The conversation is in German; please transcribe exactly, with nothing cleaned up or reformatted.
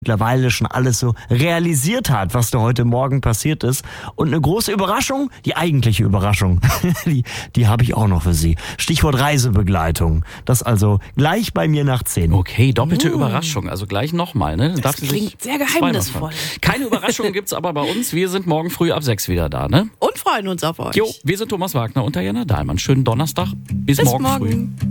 mittlerweile schon alles so realisiert hat, was da heute Morgen passiert ist. Und eine große Überraschung, die eigentliche Überraschung, die, die habe ich auch noch für Sie. Stichwort Reisebegleitung. Das also gleich bei mir nach zehn. Okay, doppelte mmh. Überraschung. Also gleich nochmal. Ne? Das klingt sehr geheimnisvoll. Keine Überraschung gibt's aber bei uns. Wir sind morgen früh ab sechs wieder da. Ne? Und freuen uns auf euch. Jo, wir sind Thomas Wagner und Diana Dahlmann. Schönen Donnerstag. Bis, Bis morgen, morgen früh.